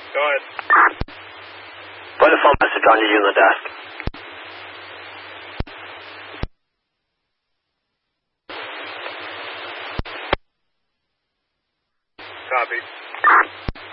Go ahead. Put a phone message on your unit desk. Copy.